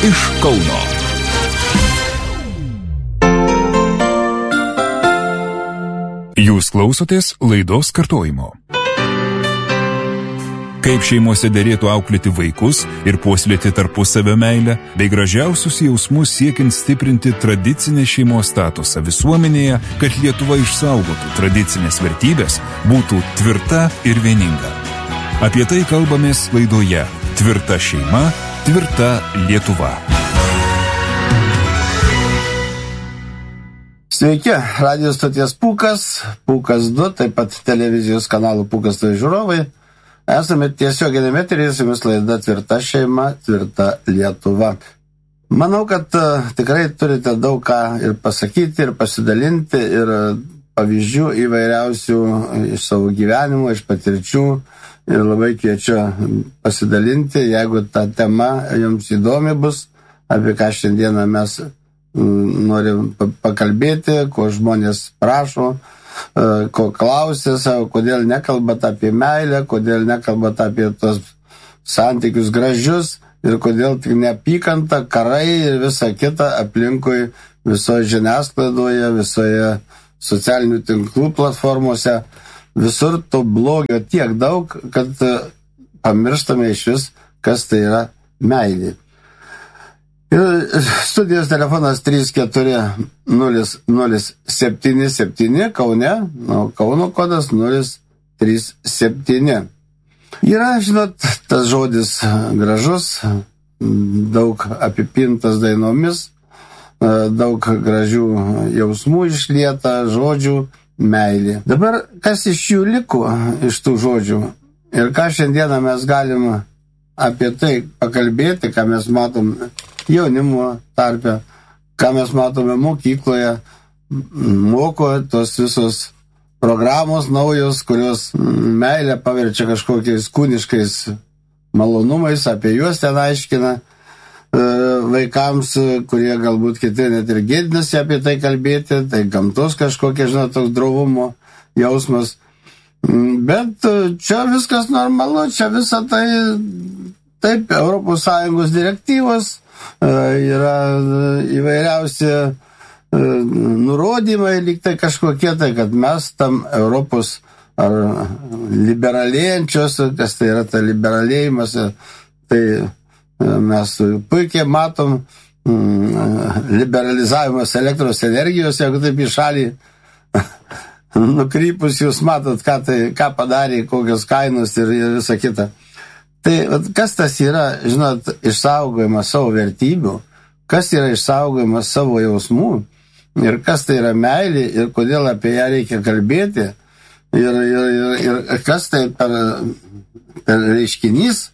iš Kauno. Jūs klausotės laidos kartojimo. Kaip šeimose derėtų auklėti vaikus ir puoselėti tarpusavio meilę, bei gražiausius jausmus siekiant stiprinti tradicinę šeimos statusą visuomenėje, kad Lietuva išsaugotų tradicinės vertybės, būtų tvirta ir vieninga. Apie tai kalbamės laidoje Tvirta šeima, tvirta Lietuva. Sveiki, radijos stoties Pūkas, Pūkas 2, taip pat televizijos kanalų Pūkas 2 žiūrovai. Esame tiesioginiame eteryje, su jumis laida Tvirta šeima, tvirta Lietuva. Manau, kad tikrai turite daug ką ir pasakyti, ir pasidalinti, ir pavyzdžių įvairiausių iš savo gyvenimo, iš patirčių. Ir labai kviečiu pasidalinti, jeigu ta tema jums įdomi bus, apie ką šiandieną mes norim pakalbėti, ko žmonės prašo, ko klausė savo, kodėl nekalbat apie meilę, kodėl nekalbat apie tos santykius gražius ir kodėl tik neapykanta, karai ir visa kita aplinkui visoje žiniasklaidoje, visoje socialinių tinklų platformose. Visur to blogio tiek daug, kad pamirštame iš vis, kas tai yra meilė. Ir studijos telefonas 3400077 Kaune, Kauno kodas 037. Yra, žinot, tas žodis gražus, daug apipintas dainomis, daug gražių jausmų išlieta, žodžių, meilė. Dabar, kas iš jų liko, iš tų žodžių, ir ką šiandieną mes galim apie tai pakalbėti, ką mes matom jaunimo tarpe, ką mes matome mokykloje, moko tos visos programos naujos, kurios meilę paverčia kažkokiais kūniškais malonumais, apie juos ten aiškina vaikams, kurie galbūt kiti net ir gėdinasi apie tai kalbėti, tai gamtos kažkokia, žinot, toks drovumo jausmas. Bet čia viskas normalu, čia visa tai, taip, ES direktyvos, yra įvairiausi nurodymai, lyg tai kažkokie, tai kad mes tam Europos ar liberalėjančios, kas tai yra ta liberalėjimas, tai mes puikiai matom liberalizavimas elektros energijos, jeigu taip į šalį nukrypus, jūs matot, ką padarė, kokios kainos ir visa kita. Tai kas tas yra, žinot, išsaugojimas savo vertybių, kas yra išsaugojimas savo jausmų ir kas tai yra meilė ir kodėl apie ją reikia kalbėti ir kas tai per reiškinys,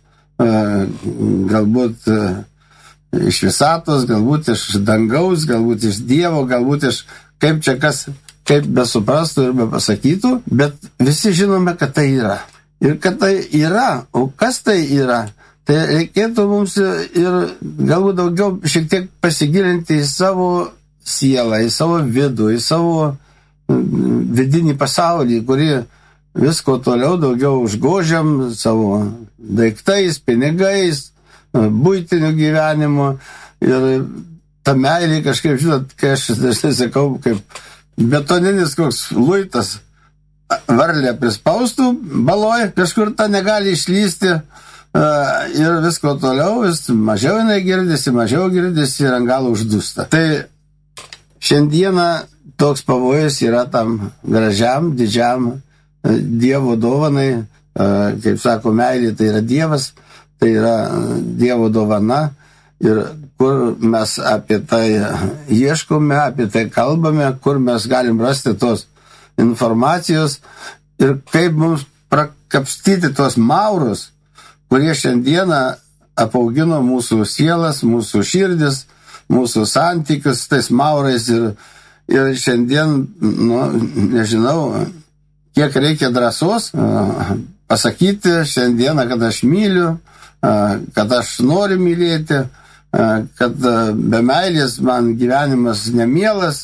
galbūt iš visatos, galbūt iš dangaus, galbūt iš Dievo, galbūt iš kaip čia kas, kaip besuprastų ir bepasakytų, bet visi žinome, kad tai yra. Ir kad tai yra, o kas tai yra, tai reikėtų mums ir galbūt daugiau šiek tiek pasigilinti į savo sielą, į savo vidų, į savo vidinį pasaulį, kurį visko toliau daugiau užgožiam savo daiktais, pinigais, buitiniu gyvenimu. Ir ta meilė kažkaip, žinot, kai aš dažnai sakau, kaip betoninis koks luitas, varlė prispaustų baloj, kažkur ta negali išlysti ir visko toliau, vis mažiau jinai girdisi ir ant galo uždūsta. Tai šiandieną toks pavojus yra tam gražiam, didžiam Dievo dovanai, kaip sako, meilė tai yra Dievas, tai yra Dievo dovana ir kur mes apie tai ieškome, apie tai kalbame, kur mes galim rasti tos informacijos ir kaip mums prakapstyti tos maurus, kurie šiandieną apaugino mūsų sielas, mūsų širdis, mūsų santykius tais maurais ir šiandien, nežinau, kiek reikia drąsos pasakyti šiandieną, kad aš myliu, kad aš noriu mylėti, kad be meilės man gyvenimas nemielas,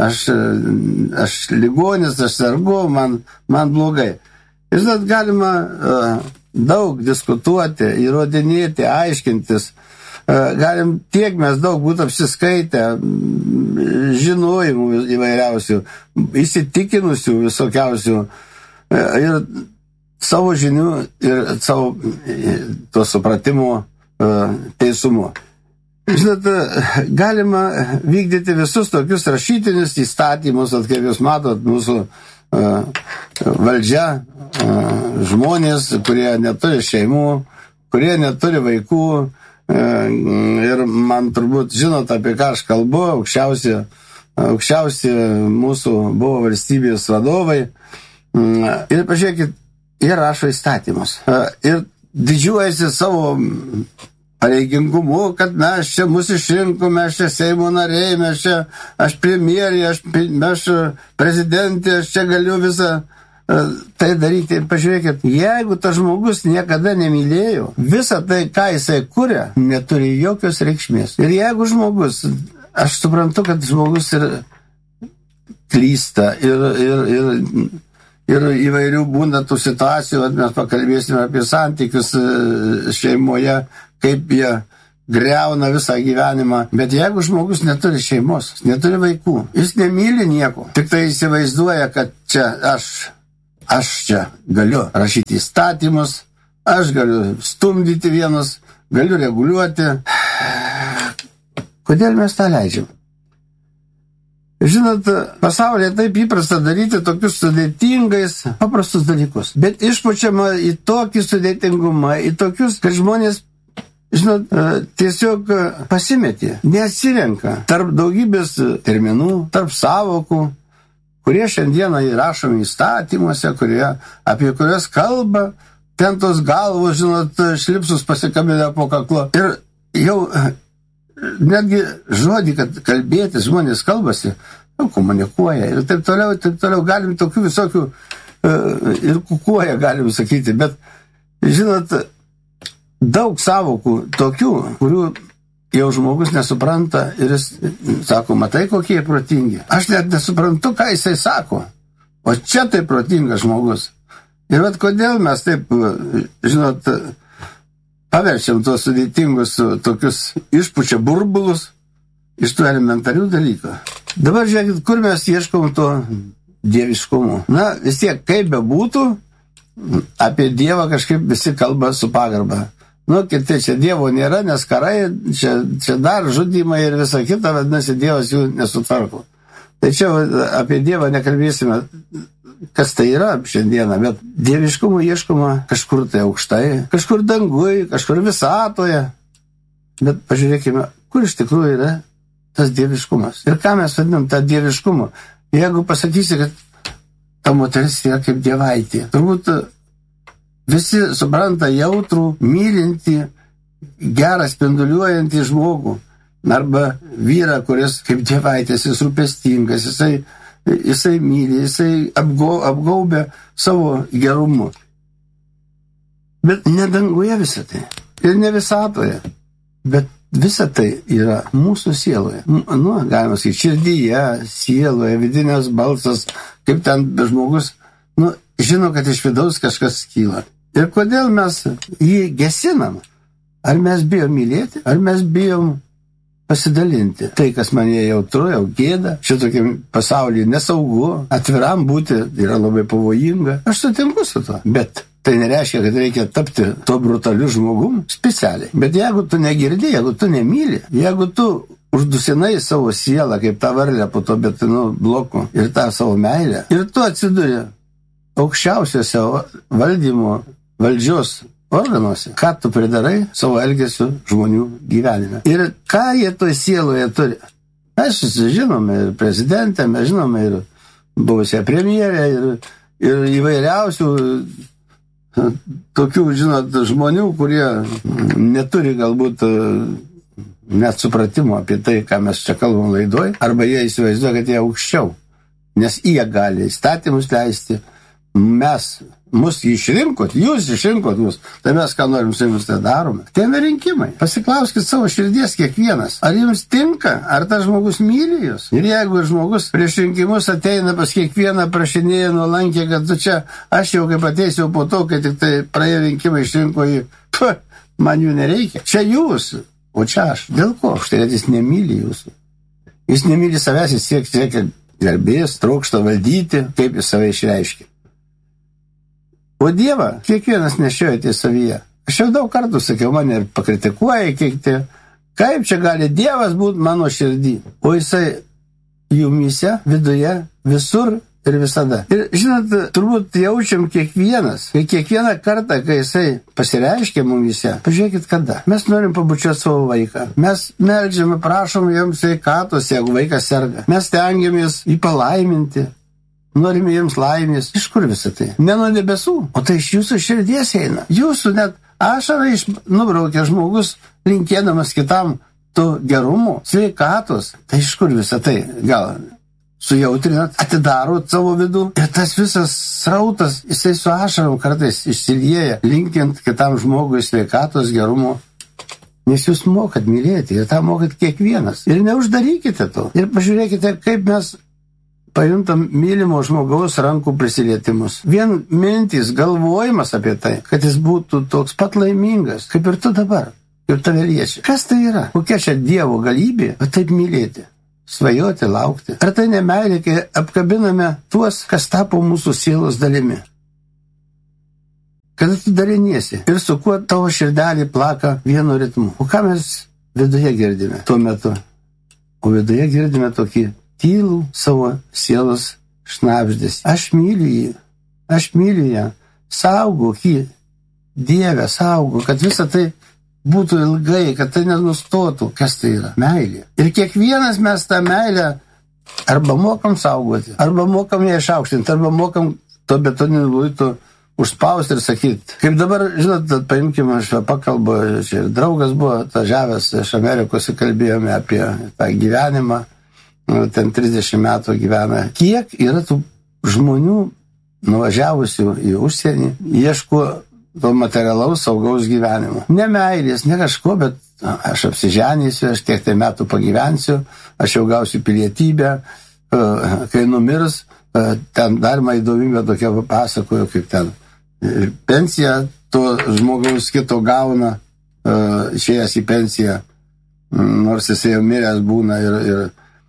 aš ligonis, aš sergu, man blogai. Ir žinot, galima daug diskutuoti, įrodinėti, aiškintis, galim tiek mes daug būtų apsiskaitę, žinojimų įvairiausių, įsitikinusių visokiausių ir savo žinių ir savo to supratimo teisumo. Žinot, galima vykdyti visus tokius rašytinius įstatymus, kaip jūs matot, mūsų valdžia, žmonės, kurie neturi šeimų, kurie neturi vaikų, ir man turbūt žinot, apie ką aš kalbu, aukščiausi mūsų buvo valstybės vadovai. Ir pažiūrėkit, jie rašo įstatymus. Ir didžiuojasi savo pareigingumu, kad mes čia mus išrinko, mes čia Seimo nariai, mes čia, aš premjerė, aš prezidentė, aš čia galiu visą tai daryti. Ir pažiūrėkit, jeigu tas žmogus niekada nemylėjo, visą tai, ką jisai kuria, neturi jokios reikšmės. Ir jeigu žmogus, aš suprantu, kad žmogus ir klysta, ir įvairių būna tų situacijų, mes pakalbėsime apie santykius šeimoje, kaip jie greuna visą gyvenimą. Bet jeigu žmogus neturi šeimos, neturi vaikų, jis nemyli nieko, tik tai įsivaizduoja, kad čia aš čia galiu rašyti įstatymus, aš galiu stumdyti vienus, galiu reguliuoti. Kodėl mes tą leidžiam? Žinot, pasaulyje taip įprasta daryti tokius sudėtingais, paprastus dalykus. Bet išpučiama į tokį sudėtingumą, į tokius, kad žmonės, žinot, tiesiog pasimetė, neatsirenka tarp daugybės terminų, tarp savokų, kurie šiandieną įrašomi įstatymuose, apie kurias kalba, ten tos galvos, žinot, šlipsus pasikabinę po kaklo. Ir jau netgi žodį, kad kalbėti, žmonės kalbasi, komunikuoja ir taip toliau, galim tokių visokių ir kukuoja, galim sakyti, bet, žinot, daug savokų tokių, kurių jau žmogus nesupranta ir jis sako, matai, kokie protingi. Aš net nesuprantu, ką jisai sako, o čia tai protingas žmogus. Ir vat kodėl mes taip, žinot, paverčiam tuos sudėtingus tokius išpučia burbulus iš tų elementarių dalykų. Dabar žiūrėkit, kur mes ieškom to dieviškumo. Na, vis tiek, kaip bebūtų, apie Dievą kažkaip visi kalba su pagarba. Nu, kiti čia Dievo nėra, nes karai, čia dar žudymai ir visa kita, vadinasi, Dievas jų nesutvarko. Tai čia apie Dievą nekalbėsime, kas tai yra šiandieną, bet dieviškumo ieškoma kažkur tai aukštai, kažkur dangui, kažkur visatoje. Bet pažiūrėkime, kur iš tikrųjų yra tas dieviškumas. Ir ką mes vadinam tą dieviškumu? Jeigu pasakysi, kad ta moteris yra kaip dievaitė, turbūt visi supranta jautrų, mylinti, gerą, spinduliuojantį žmogų. Arba vyrą, kuris kaip dievaitės, jis rūpestingas, jisai myli, jisai apgaubia savo gerumu. Bet ne danguje visą tai. Ir ne visatoje. Bet visa tai yra mūsų sieloje. Nu, galima sakyti, širdyje, sieloje, vidinės balsas, kaip ten žmogus, nu, žino, kad iš vidaus kažkas kyla. Ir kodėl mes jį gesinam? Ar mes bijom mylėti? Ar mes bijom pasidalinti? Tai, kas man jautru, jau gėda, šitokiam pasaulyje nesaugu, atviram būti yra labai pavojinga. Aš sutinku su to, bet tai nereiškia, kad reikia tapti to brutaliu žmogum specialiai. Bet jeigu tu negirdi, jeigu tu nemyli, jeigu tu uždusinai savo sielą, kaip tą varlę po to betonų blokų ir tą savo meilę, ir tu atsiduri aukščiausiose valdymo valdžios organuose, ką tu pridarai savo elgesiu žmonių gyvenime. Ir ką jie toj sieloje turi. Mes žinome ir prezidentę, mes žinome ir buvusią premjerę, ir įvairiausių tokių, žinot, žmonių, kurie neturi galbūt net supratimo apie tai, ką mes čia kalbam laidoj, arba jie įsivaizduoja, kad jie aukščiau, nes jie gali įstatymus leisti. Mus išrinkot, jūs išrinkot mus, tai mes ką norim su jumis tai darome. Tai yra rinkimai. Pasiklauskit savo širdies kiekvienas. Ar jums tinka, ar tas žmogus myli jūs? Ir jeigu žmogus prieš rinkimus ateina pas kiekvieną, prašinėja nuolankiai, kad tu čia, aš jau kaip ateisiu po to, kai tik tai praėjo rinkimai išrinko jį, man jų nereikia. Čia jūs O čia aš. Dėl ko? Štai jis nemyli jūsų. Jis nemyli savęs, jis siekia garbės, trokšta valdyti, kaip jis save išreiškia. O Dievą kiekvienas nešiojate savyje. Aš jau daug kartų sakiau, mane ir pakritikuoja, kaip čia gali Dievas būti mano širdį. O jisai jumyse, viduje, visur ir visada. Ir žinot, turbūt jaučiam kiekvieną kartą, kai jisai pasireiškia mumyse. Pažiūrėkit kada. Mes norim pabučiuoti savo vaiką. Mes meldžiame, prašom jiems sveikatos, jeigu vaikas serga. Mes stengiamės jį palaiminti. Norime jiems laimės. Iš kur visą tai? Ne nuo debesų. O tai iš jūsų širdies eina. Jūsų net ašarą nubraukia žmogus, linkėdamas kitam to gerumo, sveikatos. Tai iš kur visą tai? Gal sujautrinat, atidarot savo vidų ir tas visas srautas, jisai su ašarom kartais išsilieja, linkint kitam žmogui sveikatos, gerumo. Nes jūs mokat mylėti ir tą mokat kiekvienas. Ir neuždarykite to. Ir pažiūrėkite, kaip mes pajuntam mylimo žmogaus rankų prisilietimus. Vien mintys, galvojimas apie tai, kad jis būtų toks pat laimingas, kaip ir tu dabar, ir tave liečia. Kas tai yra? Kokia čia Dievo galybė, o taip mylėti, svajoti, laukti? Ar tai ne meilė, kai apkabiname tuos, kas tapo mūsų sielos dalimi? Kada tu daliniesi ir su kuo tavo širdelį plaka vienu ritmu? O ką mes viduje girdime tuo metu? O viduje girdime tokį tylų savo sielos šnabždesį. Aš myliu ją, saugok jį, Dieve, saugok, kad visa tai būtų ilgai, kad tai nenustotų. Kas tai yra? Meilė. Ir kiekvienas mes tą meilę arba mokam saugoti, arba mokam ją išaukštinti, arba mokam to betoninių luitų užspausti ir sakyti. Kaip dabar, žinot, paimkime, aš pakalbu, čia ir draugas buvo atvažiavęs iš Amerikos, kalbėjome apie tą gyvenimą, ten 30 metų gyvena. Kiek yra tų žmonių nuvažiavusių į užsienį, ieško to materialaus saugaus gyvenimo. Ne meilės, ne kažko, bet aš apsiženysiu, aš tiek tai metų pagyvensiu, aš jau gausiu pilietybę, kai numirs, ten dar man įdomybė tokia pasakoju, kaip ten pensiją to žmogaus kito gauna, išėjęs į pensiją, nors jis jau miręs būna ir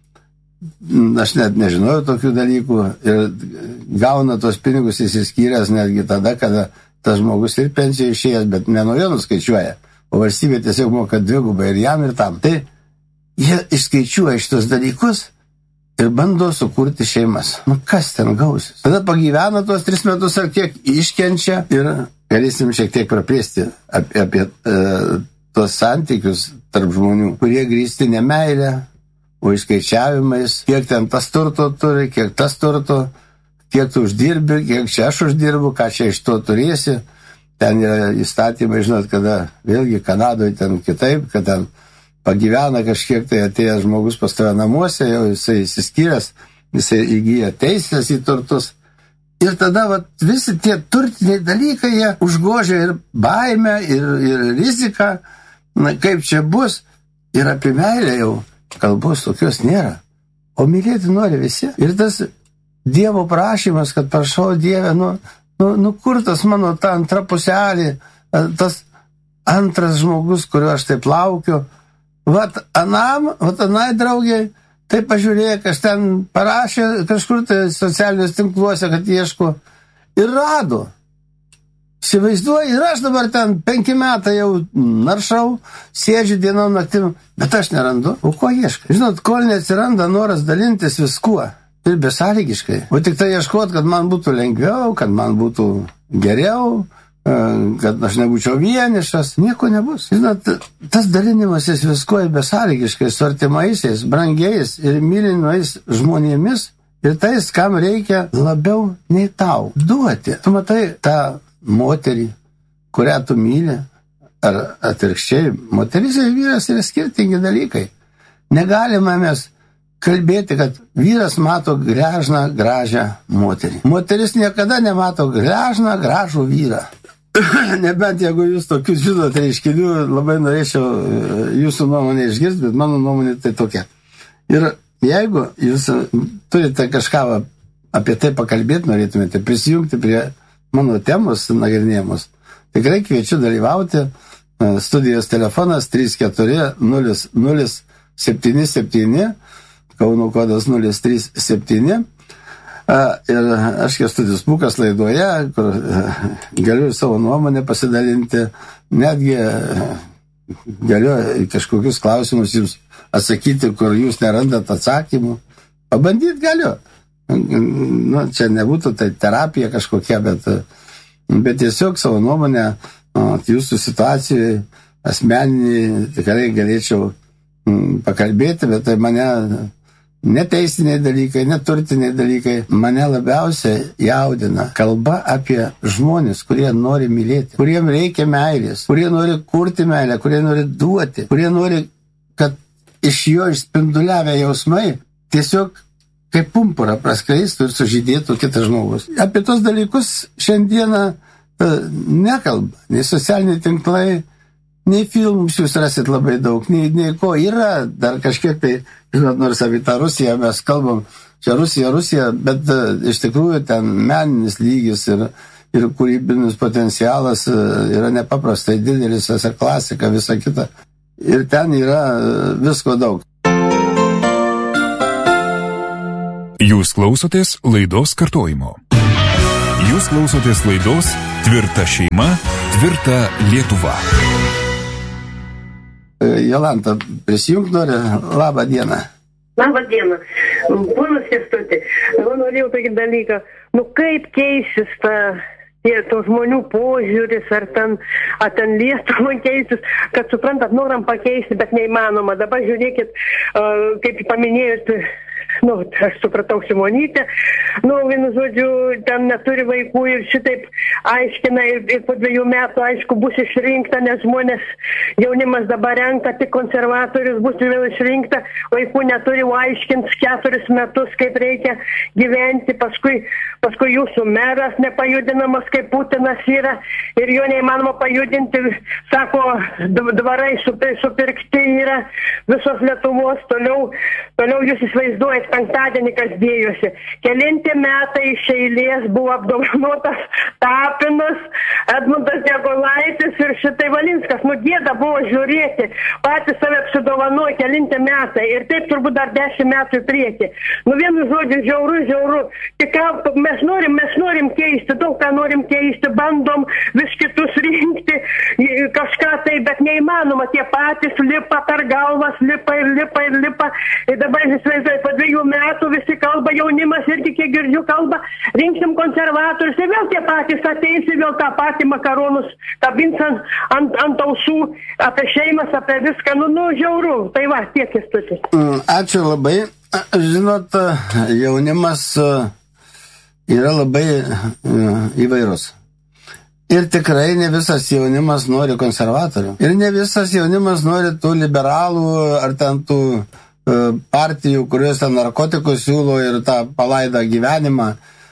aš net nežinojau tokių dalykų ir gauna tos pinigus įsiskyręs netgi tada, kada tas žmogus ir pensiją išėjęs, bet ne nuo jo nuskaičiuoja, o valstybė tiesiog moka dvigubai ir jam ir tam. Tai jie išskaičiuoja šitos dalykus ir bando sukurti šeimas. Kas ten gausis? Tada pagyvena tuos 3 metus ar kiek, iškenčia ir galėsim šiek tiek praplėsti apie tuos santykius tarp žmonių, kurie grįsti ne meilę, o išskaičiavimais, kiek ten tas turto turi, kiek tas turto, kiek tu uždirbi, kiek čia aš uždirbu, ką čia iš to turėsi. Ten yra įstatymai, žinot, kada vėlgi Kanadoje ten kitaip, kad ten pagyvena kažkiek, tai atėjęs žmogus pas tave namuose, jau jisai įsiskyręs, jisai įgyja teisės į turtus. Ir tada visi tie turtiniai dalykai, jie užgožia ir baimę, ir riziką, kaip čia bus, ir apie meilę jau kalbos tokios nėra. O mylėti nori visi. Ir tas Dievo prašymas, kad prašau Dieve, kur tas mano ta antra puselė, tas antras žmogus, kuriuo aš taip laukiu. Anai draugiai, tai pažiūrėk, aš ten parašė kažkur tai socialiniuose tinkluose, kad ieško ir rado. Įsivaizduoju, ir aš dabar ten 5 metai jau naršau, sėdžiu dienom naktim, bet aš nerandu. O ko ieškai? Žinot, kol neatsiranda noras dalintis viskuo ir besąlygiškai, o tik tai ieškot, kad man būtų lengviau, kad man būtų geriau, kad aš nebūčiau vienišas, nieko nebus. Žinot, tas dalinimasis viskuo ir besąlygiškai, su artimaisiais, brangiais ir mylimais žmonėmis ir tais, kam reikia labiau nei tau duoti. Tu matai tą moterį, kurią tu myli, ar atvirkščiai, moteris ir vyras yra skirtingi dalykai. Negalime mes kalbėti, kad vyras mato gležną, gražią moterį. Moteris niekada nemato gležną, gražų vyrą. Nebent jeigu jūs tokius žinot reiškinių, labai norėčiau jūsų nuomonę išgirsti, bet mano nuomonė tai tokia. Ir jeigu jūs turite kažką apie tai pakalbėti, norėtumėte prisijungti prie mano temos nagrinėjimus, tikrai kviečiu dalyvauti studijos telefonas 3400077, Kauno kodas 037. Ir aš Kęstutis Pūkas laidoje, kur galiu savo nuomonę pasidalinti, netgi galiu kažkokius klausimus jums atsakyti, kur jūs nerandat atsakymų. Pabandyti galiu. Nu, čia nebūtų tai terapija kažkokia, bet tiesiog savo nuomonę jūsų situacijoje asmeninį tikrai galėčiau pakalbėti, bet tai mane neteisiniai dalykai, neturtiniai dalykai, mane labiausiai jaudina kalba apie žmonės, kurie nori mylėti, kuriem reikia meilės, kurie nori kurti meilę, kurie nori duoti, kurie nori, kad iš jo išspinduliavę jausmai tiesiog kaip pumpurą praskleistų ir sužydėtų kitas žmogus. Apie tos dalykus šiandieną nekalba, nei socialiniai tinklai, nei filmus jūs rasit labai daug, nei ko yra, dar kažkiek tai, žinot, nors apie tą Rusiją mes kalbam, čia Rusija, bet iš tikrųjų ten meninis lygis ir kūrybinis potencialas yra nepaprastai didelis, visa klasika, visa kita. Ir ten yra visko daug. Jūs klausotės laidos kartojimo. Jūs klausotės laidos Tvirta šeima, tvirta Lietuva. Jolanta, prisijungt nori? Labą dieną. Labą dieną. Ponas Kęstuti, norėjau tokį dalyką, kaip keisis to žmonių požiūris, ar ten Lietuvą keisis, kad suprantat, noram pakeisti, bet neįmanoma. Dabar žiūrėkit, kaip paminėjot, aš supratau Šimonytę, vienu žodžiu, ten neturi vaikų ir šitaip aiškina ir po 2 metų, aišku, bus išrinkta, nes žmonės, jaunimas dabar renka, tik konservatorius bus vėl išrinkta, vaikų neturi, aiškins 4 metus, kaip reikia gyventi, paskui jūsų meras nepajudinamas, kaip Putinas yra, ir jo neįmanoma pajudinti, sako, dvarai supirkti yra visos Lietuvos, toliau jūs įsivaizduojate, penktadienį, kas dėjosi. Kelinti metai iš eilės buvo apdovanotas Tapinas, Edmundas Degalaitis ir šitai Valinskas. Gėda buvo žiūrėti, patys save apsidovanoja kelinti metai ir taip turbūt dar 10 metų į priekį. Vienu žodžiu, žiauru. Tik mes norim keisti, daug ką norim keisti, bandom vis kitus rinkti, kažką tai, bet neįmanoma, tie patys lipa per galvas, lipa. Ir dabar įsivaizduoju, po 2 metų visi kalba, jaunimas irgi, kiek girdžiu, kalba, rinksim konservatorius ir vėl tie patys ateis ir vėl tą patį makaronus kabins ant ausų, apie šeimas, apie viską, žiauru. Tai va, tiek Kęstutis. Ačiū labai. Žinot, jaunimas yra labai įvairus. Ir tikrai ne visas jaunimas nori konservatorių. Ir ne visas jaunimas nori tų liberalų ar ten tų partijų, kurios ten narkotikus siūlo ir tą palaidą gyvenimą.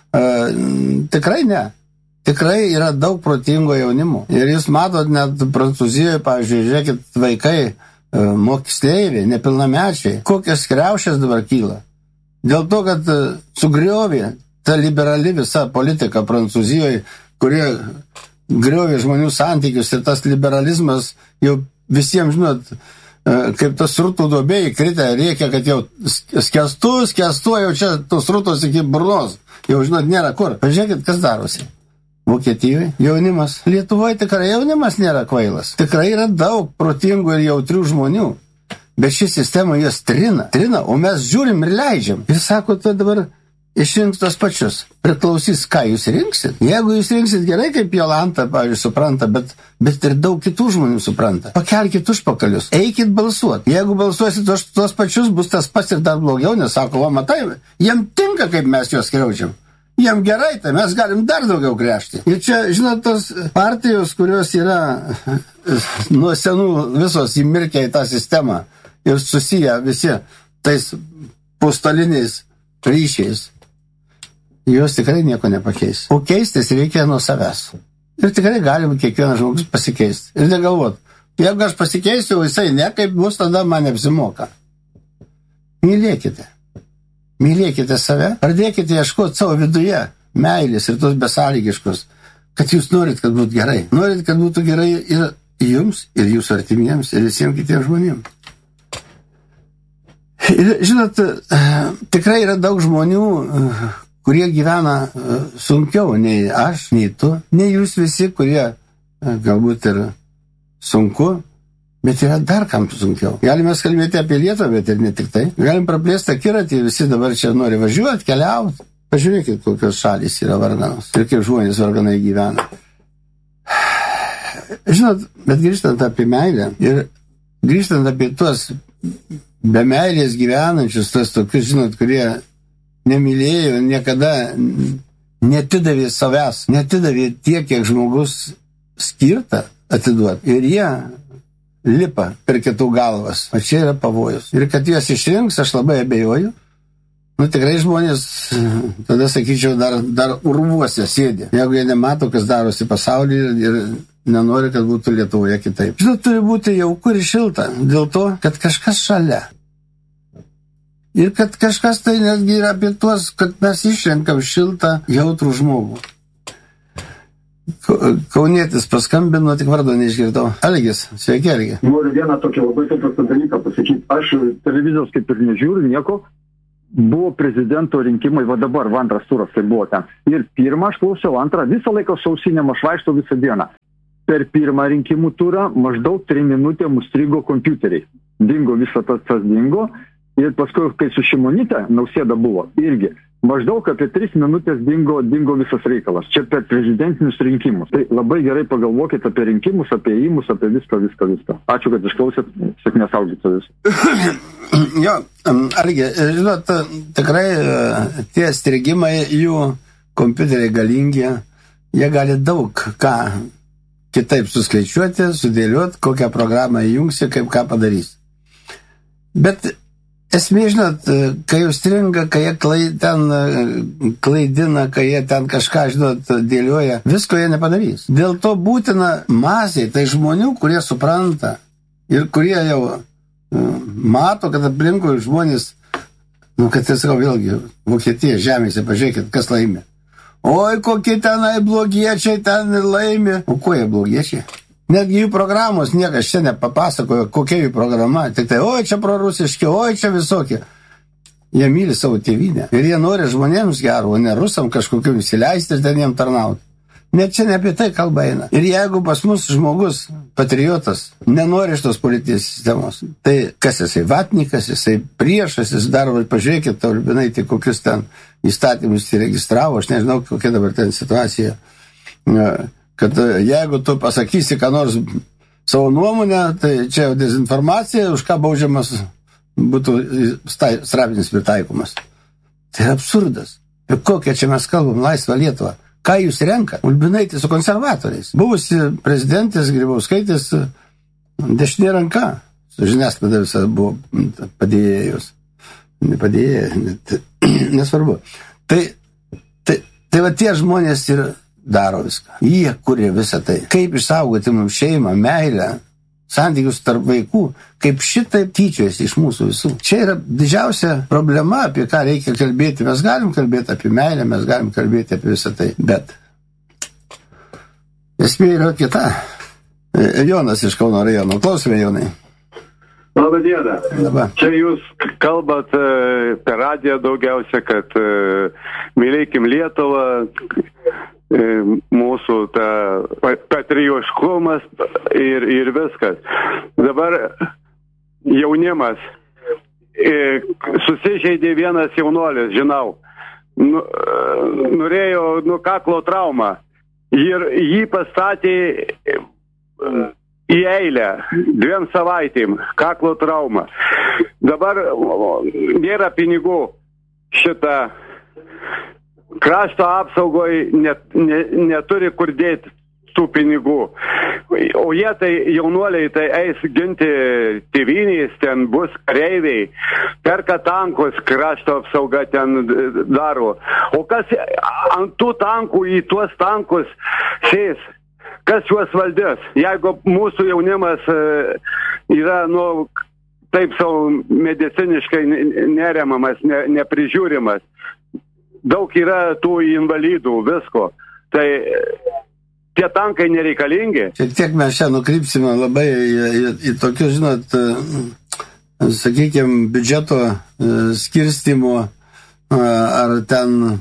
Tikrai ne. Tikrai yra daug protingo jaunimo. Ir jūs matot, net Prancūzijoje, pavyzdžiui, žiūrėkit, vaikai, moksleiviai, nepilnamečiai, kokios kriaušės dabar kyla. Dėl to, kad sugriovė ta liberali visa politika Prancūzijoje, kurie griovė žmonių santykius ir tas liberalizmas jau visiems, žinot, kaip tas srutų duobėjai kritę, reikia, kad jau skęstu, jau čia tos srutos iki burnos. Jau, žinot, nėra kur. Pažiūrėkit, kas darosi. Vokietijoje jaunimas. Lietuvoje tikrai jaunimas nėra kvailas. Tikrai yra daug protingų ir jautrių žmonių. Bet ši sistema juos trina, o mes žiūrim ir leidžiam. Ir sako, tai dabar išrinks tos pačius. Priklausys, ką jūs rinksit. Jeigu jūs rinksit gerai, kaip Jolanta, pavyzdžiui, supranta, bet ir daug kitų žmonių supranta. Pakelkit užpakalius, eikit balsuoti. Jeigu balsuosit tos pačius, bus tas pats ir dar blogiau, nes sako, va, matai, jiem tinka, kaip mes juos skriaudžiam. Jiem gerai, tai mes galim dar daugiau gręžti. Ir čia, žinot, tos partijos, kurios yra nuo senų visos įmirkę į tą sistemą ir susiję visi tais postaliniais ryšiais, jos tikrai nieko nepakeis. O keistis reikia nuo savęs. Ir tikrai galim kiekvienas žmogus pasikeisti. Ir negalvot, jeigu aš pasikeisiu, jisai ne, kaip bus, tada man neapsimoka. Mylėkite. Mylėkite save, pradėkite ieškoti savo viduje meilės ir tos besąlygiškos, kad jūs norit, kad būtų gerai. Norit, kad būtų gerai ir jums, ir jūsų artimiems, ir visiems kitiems žmonėms. Ir, žinot, tikrai yra daug žmonių, kurie gyvena sunkiau nei aš, nei tu, nei jūs visi, kurie galbūt ir sunku, bet yra dar kam sunkiau. Galime kalbėti apie Lietuvą, bet ir ne tik tai. Galim praplėsti akiratį, visi dabar čia nori važiuoti, keliauti. Pažiūrėkit, kokios šalys yra varganos ir kaip žmonės varganai gyvena. Žinot, bet grįžtant apie meilę ir grįžtant apie tuos be meilės gyvenančius, tuos tokius, žinot, kurie nemylėjo, niekada netidavė savęs, netidavė tiek, kiek žmogus skirta atiduoti. Ir jie lipa per kitų galvas. O čia yra pavojus. Ir kad juos išrinks, aš labai abejoju. Tikrai žmonės, tada sakyčiau, dar urvuose sėdė. Jeigu jie nemato, kas darosi pasaulyje ir nenori, kad būtų Lietuvoje kitaip. Žinot, turi būti jauku ir šilta. Dėl to, kad kažkas šalia. Ir kad kažkas tai netgi yra apie tuos, kad mes išrenkam šiltą, jautrų žmogų. Kaunietis paskambino, tik vardo neišgirdau. Algis, sveiki, Algi. Noriu vieną tokį labai paprastą dalyką pasakyti. Aš televizijos kaip ir nežiūriu nieko. Buvo prezidento rinkimai, va dabar, antras turas tai buvo ten. Ir pirmą aš klausiau, antrą visą laiką sausinėm aš vaikštau visą dieną. Per pirmą rinkimų turą maždaug 3 minutėm užstrigo kompiuteriai. Dingo visą tas dingo. Ir paskui, kai su Šimonyte Nausėda buvo, irgi maždaug apie 3 minutės dingo visas reikalas. Čia per prezidentinius rinkimus. Tai labai gerai pagalvokit apie rinkimus, apie įimus, apie viską. Ačiū, kad išklausėt. Sėkmės auditorius. Jo, Algi, žinot, tikrai tie strigimai, jų kompiuteriai galingi, jie gali daug ką kitaip suskaičiuoti, sudėlioti, kokią programą įjungsi, kaip ką padarys. Bet esmė, žinot, kai jau stringa, kai jie klaidina, kai jie ten kažką, žinot, dėlioja, visko jie nepadarys. Dėl to būtina masė, tai žmonių, kurie supranta ir kurie jau mato, kad aplinkui žmonės, kad tai sakau vėlgi, Vokietija žemėse, pažiūrėkit, kas laimė. Oi, kokie tenai blogiečiai ten laimė. O kuo jie blogiečiai? Netgi jų programos niekas čia nepapasakojo, kokia jų programa. Tik tai, oi, čia prorusiški, oi, čia visokie. Jie myli savo tėvynę. Ir jie nori žmonėms gero, o ne rusam kažkokiu įsileisti ir ten jiem tarnauti. Net čia ne apie tai kalba eina. Ir jeigu pas mus žmogus, patriotas, nenori šitos politinės sistemos, tai kas jisai vatnikas, jisai priešas, jis daro, pažiūrėkit, Urbinai, tai kokius ten įstatymus įregistravo, aš nežinau, kokia dabar ten situacija. Kad jeigu tu pasakysi, ką nors savo nuomonę, tai čia dezinformacija, už ką baudžiamas būtų straipsnis pritaikomas. Tai absurdas. Ir kokią čia mes kalbam, laisvą Lietuvą. Ką jūs renka? Ulbinaitė su konservatoriais. Buvusi prezidentės Grybauskaitės dešinė ranka. Su žiniasklaida visą buvo padėjėjus. Nepadėjėjai, nesvarbu. Tai va tie žmonės ir daro viską. Jie kuria visą tai. Kaip išsaugoti mums šeimą, meilę, santykius tarp vaikų, kaip šitaip tyčiojasi iš mūsų visų. Čia yra didžiausia problema, apie ką reikia kalbėti. Mes galim kalbėti apie meilę, mes galim kalbėti apie visą tai, bet esmė yra kita. Jonas iš Kauno rajono. Klausime, Jonai. Labą dieną. Labą. Čia jūs kalbat per radiją daugiausia, kad mylėkim Lietuvą, mūsų ta patriotiškumas ir viskas. Dabar jaunimas susižeidė vienas jaunuolis, žinau, norėjo kaklo traumą ir jį pastatė į eilę 2 savaitėm kaklo traumą. Dabar nėra pinigų šitą krašto apsaugoj neturi kur dėti tų pinigų. O jie tai jaunuoliai tai eis ginti tėvynės, ten bus kareiviai, perka tankus, krašto apsauga ten daro. O kas ant tų tankų į tuos tankus sės? Kas juos valdės? Jeigu mūsų jaunimas yra, taip savo mediciniškai neremamas, neprižiūrimas, daug yra tų invalidų, visko. Tai tie tankai nereikalingi. Šiek tiek mes čia nukrypsime labai į tokius, žinot, sakykime, biudžeto skirstimo ar ten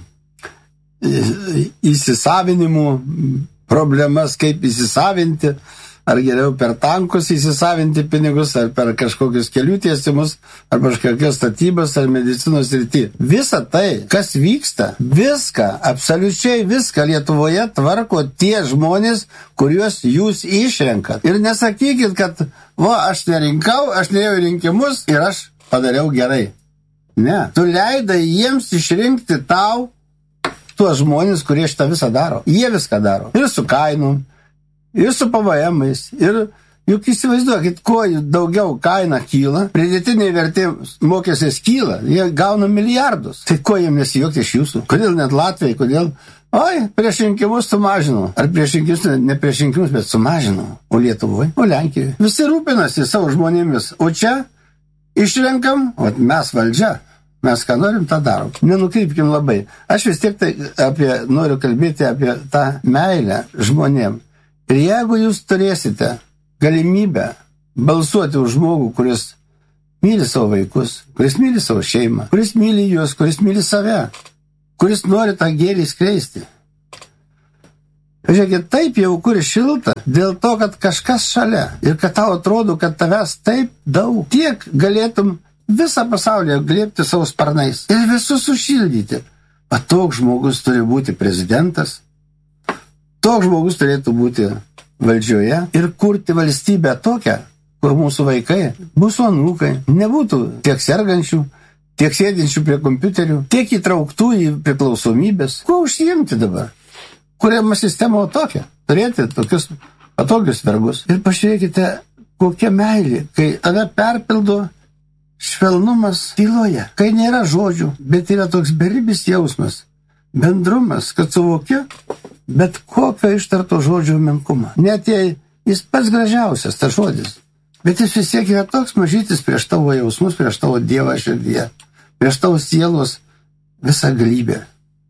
įsisavinimų problemas, kaip įsisavinti, ar geriau per tankus įsisavinti pinigus, ar per kažkokius kelių tiesimus, ar kažkokios statybos, ar medicinos srity. Visa tai, kas vyksta, viską, absoliučiai viską Lietuvoje tvarko tie žmonės, kuriuos jūs išrenkat. Ir nesakykit, kad, aš nerinkau, aš neėjau rinkimus ir aš padariau gerai. Ne. Tu leidai jiems išrinkti tau tuos žmonės, kurie šitą visą daro. Jie viską daro. Ir su kainom, ir su PVM-ais, ir juk įsivaizduokit, kuo daugiau kaina kyla, pridėtiniai vertė mokestis kyla, jie gauna milijardus. Tai ko jiem nesijuokti iš jūsų? Kodėl net Latvijai, kodėl? Prieš rinkimus sumažinau. Ar prieš rinkimus, ne prieš rinkimus, bet sumažinau. O Lietuvoje, o Lenkijoje. Visi rūpinasi savo žmonėmis. O čia išrenkam, mes valdžia. Mes ką norim, tą darom. Nenukrypkim labai. Aš vis tiek noriu kalbėti apie tą meilę žmonėm. Ir jeigu jūs turėsite galimybę balsuoti už žmogų, kuris myli savo vaikus, kuris myli savo šeimą, kuris myli juos, kuris myli save, kuris nori tą gėrį skleisti. Žiūrėkit, taip jau kur šilta, dėl to, kad kažkas šalia ir kad tau atrodo, kad tavęs taip daug, tiek galėtum visą pasaulį glėbti savo sparnais ir visus sušildyti. Toks žmogus turi būti prezidentas, toks žmogus turėtų būti valdžioje ir kurti valstybę tokią, kur mūsų vaikai, mūsų anūkai nebūtų tiek sergančių, tiek sėdinčių prie kompiuterių, tiek įtrauktų į priklausomybės. Kuo užsiimti dabar? Kuriama sistema tokia, turėti tokius patogius vergus. Ir pažiūrėkite, kokia meilė, kai tave perpildo švelnumas tyloje, kai nėra žodžių, bet yra toks beribis jausmas, bendrumas, kad suvokia bet kokio ištarto žodžio menkumą. Net jei jis pats gražiausias, tas žodis, bet jis vis tiek yra toks mažytis prieš tavo jausmus, prieš tavo Dievą širdyje, prieš tavo sielos visą galybę.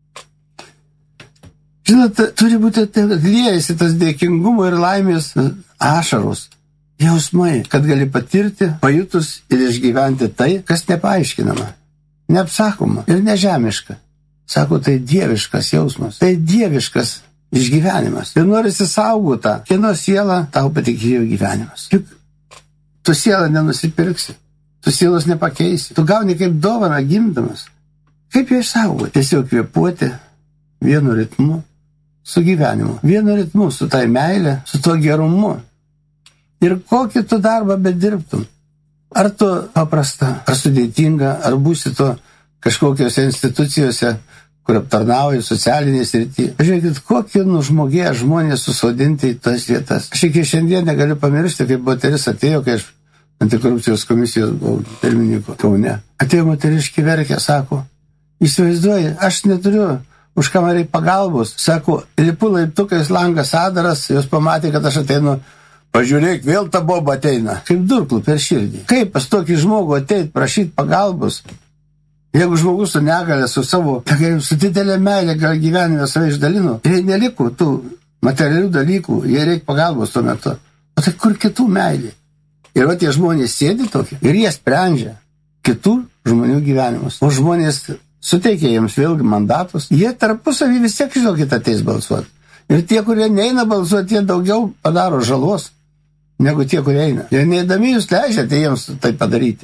Žinot, turi būti liejasi tas dėkingumo ir laimės ašaros, jausmai, kad gali patirti, pajutus ir išgyventi tai, kas nepaaiškinama, neapsakoma ir nežemiška. Sako, tai dieviškas jausmas, tai dieviškas išgyvenimas. Ir norisi saugoti, kieno siela tau patikėjo gyvenimas. Juk tu sielą nenusipirksi, tu sielos nepakeisi, tu gauni kaip dovaną gimdamas. Kaip ją išsaugoti? Tiesiog kvėpuoti vienu ritmu su gyvenimu, vienu ritmu su tai meilė, su to gerumu. Ir kokį tu darbą bedirbtum. Ar tu paprasta, ar sudėtinga, ar būsi tu kažkokiose institucijose, kur aptarnauja socialinės srity. Žiūrėkit, kokie nužmogėję žmonės susodinti į tas vietas. Aš iki šiandien negaliu pamiršti, kaip moteris atėjo, kai aš antikorupcijos komisijos buvau pirmininku Kaune. Atėjo moteriškį verkė, sako, įsivaizduoji, aš neturiu už ką man reikia pagalbos. Sako, lipu laiptukais langas Adaras, jos pamatė, kad aš ateinu. Pažiūrėk, vėl ta boba ateina. Kaip durklų per širdį. Kaip pas tokį žmogų ateit prašyti pagalbos? Jeigu žmogus su negalė, su didelė meilė gal gyvenime save išdalino, jei neliko tų materialių dalykų, jei reikia pagalbos tuo metu. O tai kur kitų meilė? Ir tie žmonės sėdi tokie ir jie sprendžia kitų žmonių gyvenimus. O žmonės suteikia jiems vėlgi mandatus. Jie tarpusavį vis tiek, žinokit, ateis balsuoti. Ir tie, kurie neina balsuoti, jie daugiau padaro žalos negu tie, kurie eina. Ir neįdami jūs leidžiate jiems tai padaryti.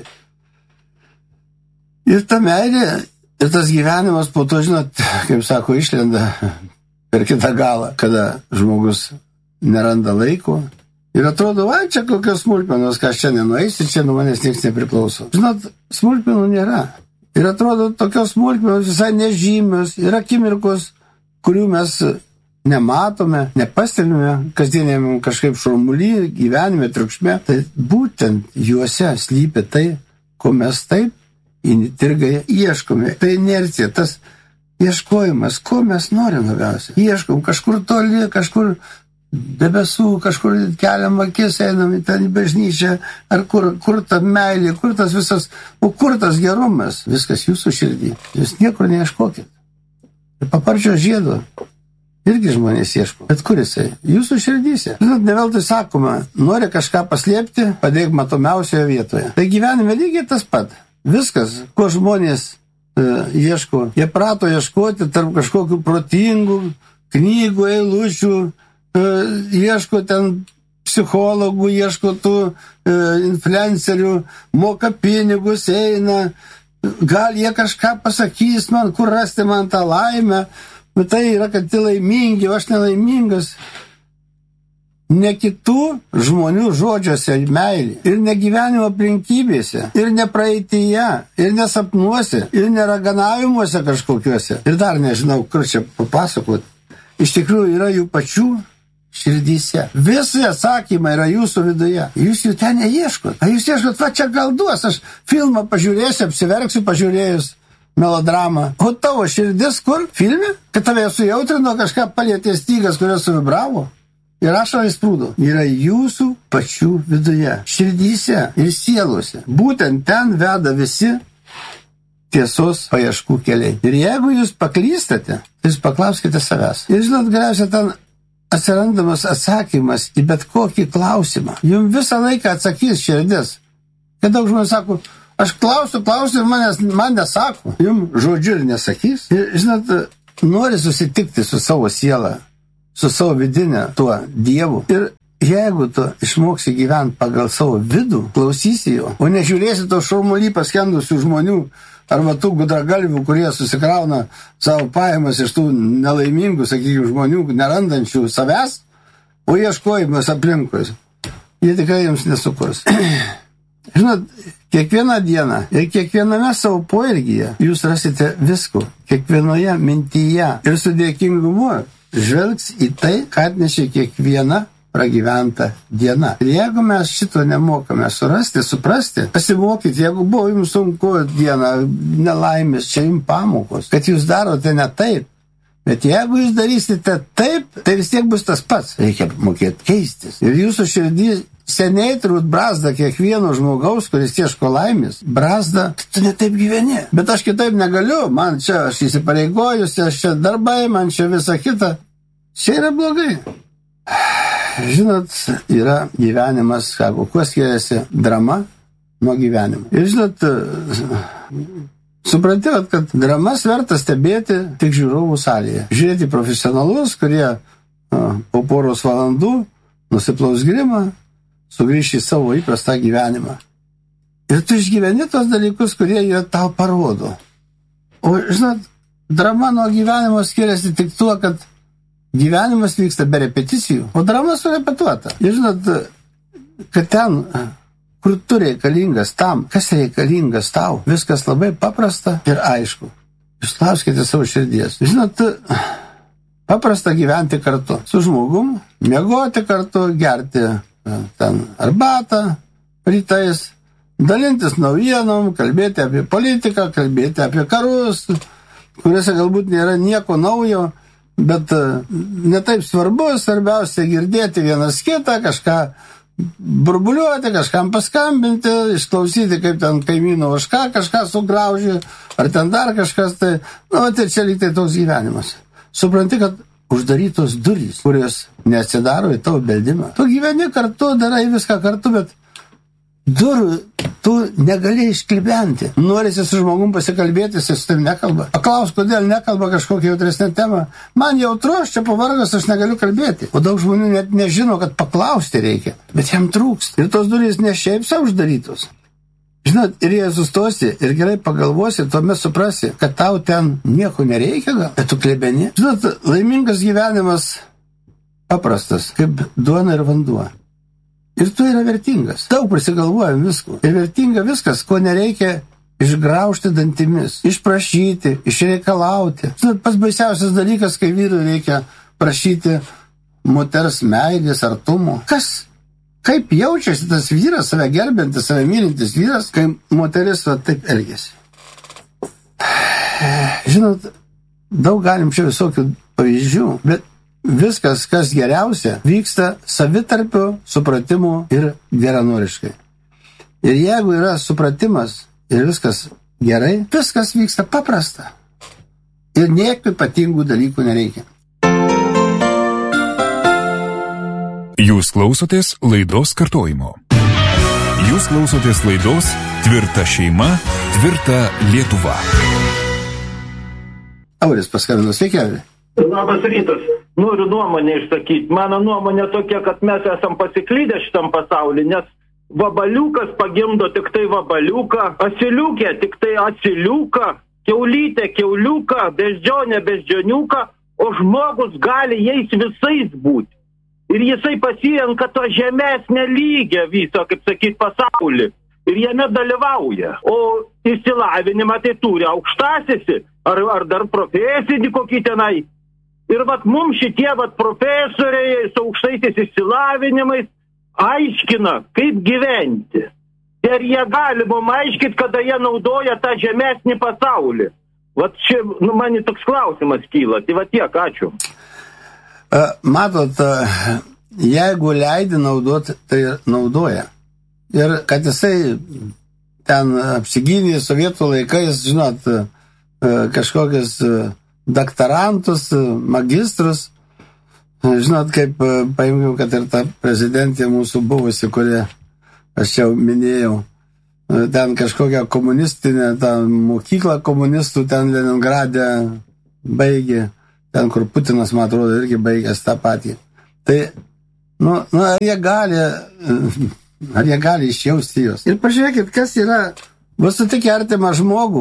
Ir ta meilė, ir tas gyvenimas po to, žinot, kaip sako, išlenda per kitą galą, kada žmogus neranda laiko. Ir atrodo, čia kokios smulkmenos, ką aš čia nenueisiu, čia nuo manęs niekas nepriklauso. Žinot, smulkmenų nėra. Ir atrodo, tokios smulkmenos visai nežymios, yra akimirkos, kurių mes nematome, nepastebime kasdienėme kažkaip šurmuly, gyvenime, triukšme. Tai būtent juose slypi tai, ko mes taip įnirtingai ieškome. Tai inercija, tas ieškojimas, ko mes norim labiausiai. Ieškom kažkur toli, kažkur debesų, kažkur keliam akis, einam į ten į bažnyčią, ar kur ta meilė, kur tas visas, o kur tas gerumas, viskas jūsų širdį. Jūs niekur neieškokit. Ir paparčio žiedo Irgi žmonės ieško. Bet kur jisai? Jūsų širdyse. Žinot, ne veltui sakoma, nori kažką paslėpti, padėk matomiausioje vietoje. Tai gyvenime lygiai tas pat. Viskas, ko žmonės ieško. Jie prato ieškoti tarp kažkokių protingų knygų, eilučių, ieško ten psichologų, ieško tų influencerių, moka pinigus, eina, gal jie kažką pasakys man, kur rasti man tą laimę, bet tai yra, kad tai laimingi, o aš nelaimingas. Ne kitų žmonių žodžiuose meilė, ir ne gyvenimo aplinkybėse, ir ne praeityje, ir nesapnuose, ir neraganavimuose kažkokiuose. Ir dar nežinau, kur čia papasakot. Iš tikrųjų yra jų pačių širdyse. Visi atsakymai yra jūsų viduje. Jūs jų ten neieškot. A jūs ieškot, va čia gal duos, aš filmą pažiūrėsiu, apsiverksiu pažiūrėjus melodramą. O tavo širdis kur? Filme? Kad tave sujautrino, kažką palietė stygas, kurios suvibravo? Ir ašarai sprūdo. Yra jūsų pačių viduje, širdyse ir sielose. Būtent ten veda visi tiesos paieškų keliai. Ir jeigu jūs paklystate, jūs paklauskite savęs. Ir žinot, galiausiai ten atsirandamas atsakymas į bet kokį klausimą. Jums visą laiką atsakys širdis. Kai daug žmonių sako, aš klausiu ir man nesako. Jums žodžiu ir nesakys. Ir žinot, nori susitikti su savo siela, su savo vidinė tuo Dievu. Ir jeigu tu išmoksi gyventi pagal savo vidų, klausysi jo, o nežiūrėsi to šurmulį paskendusių žmonių arba tų gudragalvių, kurie susikrauna savo pajamas iš tų nelaimingų, sakykime, žmonių, nerandančių savęs, o ieškojimas aplinkui, jie tikrai jums nesukurs. Žinot, kiekvieną dieną ir kiekviename savo poelgyje jūs rasite visko, kiekvienoje mintyje ir su dėkingumu žvelgs į tai, ką atnešė kiekviena pragyventa diena. Ir jeigu mes šito nemokame surasti, suprasti, pasimokyti, jeigu buvo jums sunku diena, nelaimės, čia jums pamokos, kad jūs darote ne taip. Bet jeigu jūs darysite taip, tai vis tiek bus tas pats. Reikia mokėti keistis. Ir jūsų širdys seniai turbūt brazda kiekvieno žmogaus, kuris ieško laimės. Brazda, tu ne taip gyveni. Bet aš kitaip negaliu. Man čia, aš įsipareigojus, aš čia darbai, man čia visa kita. Čia yra blogai. Žinot, yra gyvenimas, kuo skiriasi drama nuo gyvenimo. Ir žinot, suprantate, kad dramas verta stebėti tik žiūrovų salėje. Žiūrėti profesionalus, kurie po poros valandų nusiplaus grimą, sugrįš į savo įprastą gyvenimą. Ir tu išgyveni tos dalykus, kurie jie tau parodo. O, žinot, drama nuo gyvenimo skiriasi tik tuo, kad gyvenimas vyksta be repeticijų, o drama surepetuota. Ir žinot, kad ten, kur tu reikalingas tam, kas reikalingas tau, viskas labai paprasta ir aišku. Išklauskite savo širdies. Žinot, paprasta gyventi kartu su žmogum, miegoti kartu, gerti ten arbatą rytais, dalintis naujienom, kalbėti apie politiką, kalbėti apie karus, kuriuose galbūt nėra nieko naujo, bet netaip svarbu, svarbiausia girdėti vienas kitą, kažką burbuliuoti, kažkam paskambinti, išklausyti, kaip ten kaimyno ožka kažką sugraužė, ar ten dar kažkas, tai, tai čia lyg tai toks gyvenimas. Supranti, kad uždarytos durys, kurios neatsidaro į tavo beldimą. Tu gyveni kartu, darai viską kartu, bet durų tu negali išklibenti. Norisi su žmogum pasikalbėti, jis su tavim nekalba. Paklaus, kodėl nekalba kažkokią jautresnę temą. Man jautru, aš čia pavargas, aš negaliu kalbėti. O daug žmonių net nežino, kad paklausti reikia. Bet jam trūksta. Ir tos durys ne šiaip savo uždarytos. Žinot, ir jei sustosi ir gerai pagalvosi, tuomet suprasi, kad tau ten nieko nereikia gal, bet tu klebeni. Žinot, laimingas gyvenimas paprastas, kaip duona ir vanduo. Ir tu yra vertingas. Daug prisigalvojam visko. Ir vertinga viskas, ko nereikia išgraužti dantimis, išprašyti, išreikalauti. Žinot, pats baisiausias dalykas, kai vyrui reikia prašyti moters meilės, artumo. Kaip jaučiasi tas vyras, save gerbintis, save mylintis vyras, kai moteris taip elgiasi. Žinot, daug galim čia visokių pavyzdžių, bet viskas, kas geriausia, vyksta savitarpio supratimu ir geranoriškai. Ir jeigu yra supratimas ir viskas gerai, viskas vyksta paprasta. Ir nieko ypatingų dalykų nereikia. Jūs klausotės laidos kartojimo. Jūs klausotės laidos Tvirta šeima, tvirta Lietuva. Auris paskambino, sveiki, Auri. Labas rytas. Noriu nuomonę išsakyti. Mano nuomonė tokia, kad mes esam pasiklydę šitam pasaulyje, nes vabaliukas pagimdo tik tai vabaliuką, asiliukė tik tai asiliuką, kiaulytė kiauliuką, beždžionė beždžioniuką, o žmogus gali jais visais būti. Ir jisai pasirenka to žemesnę lygę viso, kaip sakyt, pasaulį. Ir jame dalyvauja. O išsilavinimą tai turi aukštasisi, ar dar profesinį kokį tenai. Ir vat mums šitie vat profesoriai su aukštaisiais išsilavinimais aiškina, kaip gyventi. Ir jie gali mum aiškit, kada jie naudoja tą žemesnį pasaulį. Vat čia, man toks klausimas kyla. Tai va tiek, ačiū. Matot, jeigu leidi naudoti, tai naudoja. Ir kad jisai ten apsigynė sovietų laikais, žinot, kažkokius daktarantus, magistrus, žinot, kaip paimkim, kad ir ta prezidentė mūsų buvusi, kurie aš jau minėjau, ten kažkokią komunistinę, ten mokyklą komunistų, ten Leningradė baigė, ten, kur Putinas, man atrodo, irgi baigęs tą patį. Tai, ar jie gali išjausti jos. Ir pažiūrėkit, kas yra, vos sutikę artimą žmogų,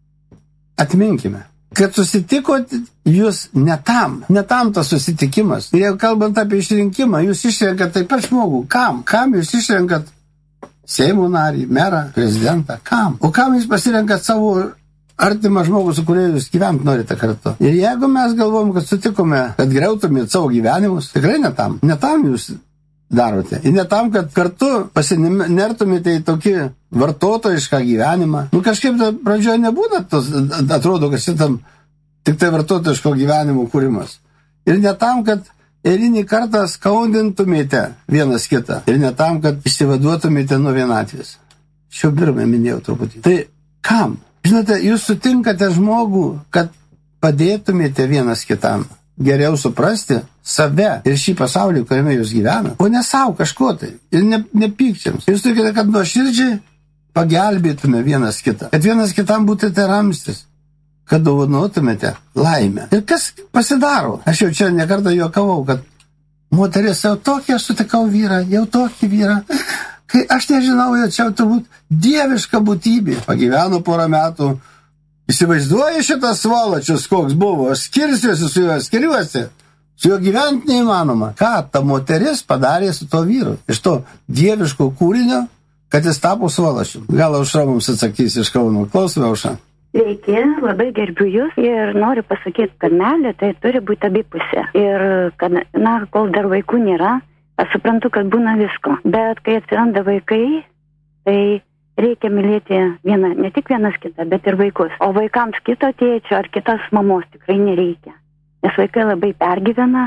atminkime, kad susitikot jūs ne tam tas susitikimas. Ir jau kalbant apie išrinkimą, jūs išrenkat taip pat žmogų. Kam? Kam jūs išrenkat Seimo narį, merą, prezidentą? Kam? O kam jūs pasirenkat savo artimą žmogų, su kuriuo jūs gyventi norite kartu? Ir jeigu mes galvom, kad sutikome, kad griautumėt savo gyvenimus, tikrai ne tam jūs darote. Ir ne tam, kad kartu pasinertumėte į tokį vartotojišką gyvenimą. Kažkaip pradžioje nebūna, atrodo, kad šitam tik tai vartotojiško gyvenimo kūrimas. Ir ne tam, kad eilinį kartą skaudintumėte vienas kitą. Ir ne tam, kad išsivaduotumėte nuo vienatvės. Šio pirmą minėjau truputį. Tai kam? Žinote, jūs sutinkate žmogų, kad padėtumėte vienas kitam geriau suprasti save ir šį pasaulį, kuriame jūs gyvena, o ne savo kažko tai. Ir nepykčiams. Jūs turite, kad nuoširdžiai pagelbėtume vienas kitą. Kad vienas kitam būtumėte ramstis. Kad dovanotumėte laimę. Ir kas pasidaro? Aš jau čia nekartą juokavau, kad moteris jau tokį, aš sutikau vyrą, jau tokį vyrą. Kai aš nežinau, čia turbūt dieviška būtybė. Pagyveno porą metų. Įsivaizduoju šitas svalačius, koks buvo. Aš skirsiuosi su juo, skiriuosi. Su juo gyventi neįmanoma. Ką ta moteris padarė su to vyru? Iš to dieviško kūrinio, kad jis tapo svalačiu. Gal Aušra mums atsakys iš Kauno. Klausome, Aušra. Sveiki, labai gerbiu jūs ir noriu pasakyti, kad meilė tai turi būti abipusė. Ir kad, kol dar vaikų nėra, aš suprantu, kad būna visko. Bet kai atsiranda vaikai, tai reikia mylėti ne tik vienas kitą, bet ir vaikus. O vaikams kito tėčio ar kitos mamos tikrai nereikia. Nes vaikai labai pergyvena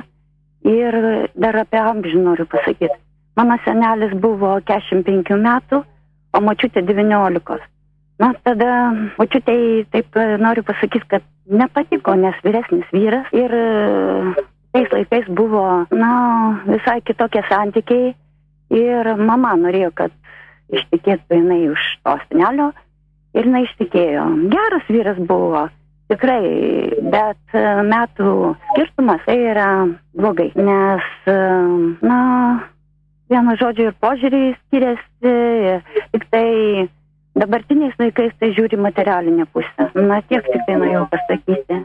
ir dar apie amžių noriu pasakyti. Mano senelis buvo 45 metų, o močiutė 19. Tada močiutei taip noriu pasakyti, kad nepatiko, nes vyresnis vyras ir tais laikais buvo, visai kitokie santykiai ir mama norėjo, kad ištikėtų jinai už to senelio ir jinai ištikėjo. Geras vyras buvo, tikrai, bet metų skirtumas tai yra blogai, nes, vienu žodžiu ir požiūriai skiriasi, tik tai dabartiniais laikais tai žiūri materialinę pusę. Tiek tik tai norėjau pasakyti.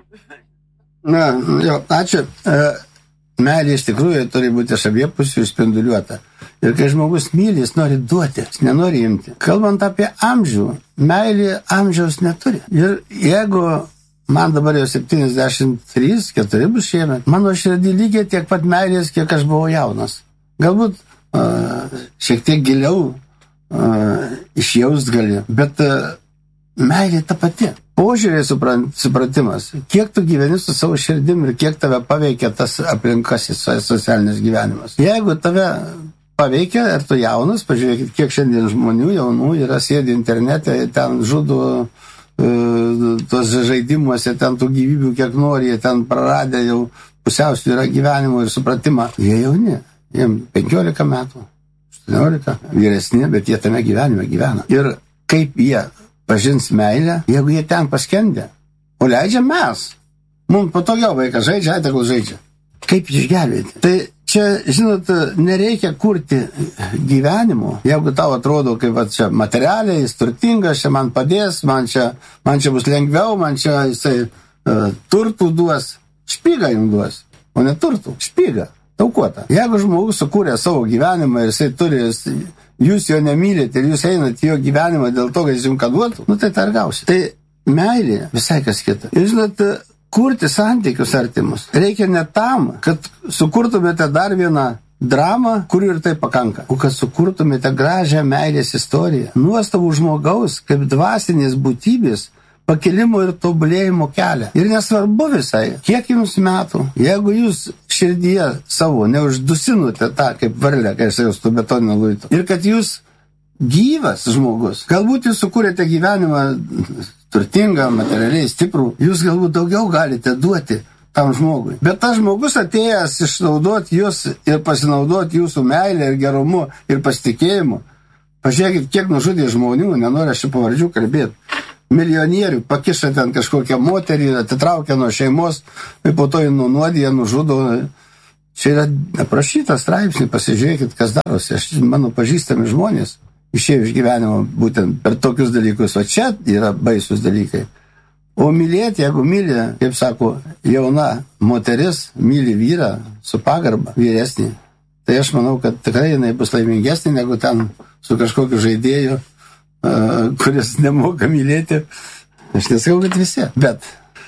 Ačiū. Meilė iš tikrųjų turi būti iš abiejų pusių spinduliuota. Ir kai žmogus myli, jis nori duoti, jis nenori imti. Kalbant apie amžių, meilė amžiaus neturi. Ir jeigu man dabar jau 73-4 bus šiemet, mano širdį lygiai tiek pat meilės, kiek aš buvau jaunas. Galbūt šiek tiek giliau išjaust gali, bet meilė ta pati. Požiūrė supratimas, kiek tu gyveni su savo širdim ir kiek tave paveikia tas aplinkasis socialinis gyvenimas. Jeigu tave paveikia ir tu jaunas, pažiūrėkit, kiek šiandien žmonių jaunų yra sėdi internete, ten žudo tos žaidimuose, ten tų gyvybių kiek nori, jie ten praradę jau pusiausvyrą gyvenimo ir supratimą. Jie jauni. jiems 15 metų, 18, vyresni, bet jie tame gyvenime gyvena. Ir kaip jie pažins meilę, jeigu jie ten paskendė, o leidžia mes. Mums patogiau vaikas žaidžia, tegul žaidžia. Kaip išgelbėti? Tai čia, žinot, nereikia kurti gyvenimo, jeigu tau atrodo, kaip va, čia materialiai, jis turtingas, čia man padės, man čia bus lengviau, man čia jisai turtų duos, špygą jums duos, o ne turtų, špygą, taukuotą. Jeigu žmogus sukūrė savo gyvenimą ir jisai turi, jūs jo nemylite ir jūs einat jo gyvenimą dėl to, kad jis jums ką duotų, nu tai ar gausi. Tai meilė visai kas kita. Ir žinot, kurti santykius artimus reikia ne tam, kad sukurtumėte dar vieną dramą, kurių ir tai pakanka, o kad sukurtumėte gražią meilės istoriją, nuostabų žmogaus kaip dvasinės būtybės pakilimo ir tobulėjimo kelią. Ir nesvarbu visai, kiek jums metų, jeigu jūs širdyje savo neuždusinote tą kaip varlę, kai jis jau su betoninio luito, ir kad jūs gyvas žmogus, galbūt jūs sukūrėte gyvenimą turtingą, materialiai stiprų, jūs galbūt daugiau galite duoti tam žmogui. Bet tas žmogus atėjęs išnaudoti jūs ir pasinaudoti jūsų meilę ir gerumu ir pasitikėjimu. Pažiūrėkit, kiek nužudė žmonių, nenoriu aš pavardžių kalbėti. Milijonierių pakiša ten kažkokią moterį, atitraukia nuo šeimos, ir po to jį nunuodija, nužudo. Čia yra aprašytas straipsnį, pasižiūrėkit, kas darosi. Mano pažįstami žmonės išėjo iš gyvenimo būtent per tokius dalykus, o čia yra baisus dalykai. O mylėti, jeigu myli, kaip sako, jauna moteris, myli vyrą su pagarba, vyresnį, tai aš manau, kad tikrai jinai bus laimingesnė negu ten su kažkokiu žaidėju, kuris nemoka mylėti. Aš nesakau, kad visi, bet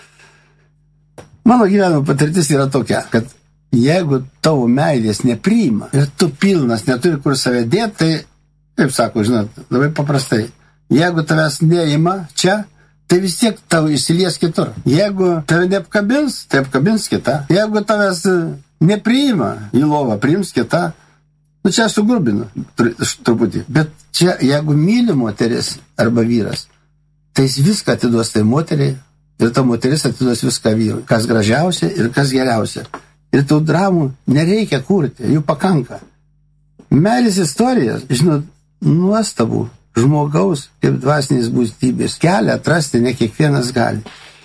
mano gyvenimo patirtis yra tokia, kad jeigu tavo meilės nepriima ir tu pilnas neturi kur save dėti, tai kaip sako, žinot, labai paprastai. Jeigu tavęs neima čia, tai vis tiek tau įsilies kitur. Jeigu tave neapkabins, tai apkabins kita. Jeigu tavęs nepriima į lovą, priims kita. Nu čia sugrubinu truputį. Bet čia, jeigu myli moteris arba vyras, tai jis viską atiduos tai moteriai ir ta moteris atiduos viską vyrui. Kas gražiausia ir kas geriausia. Ir tų dramų nereikia kurti, jų pakanka. Meilės istorijas, žinot, nuostabų žmogaus kaip dvasinės būtybės kelią atrasti ne kiekvienas gali.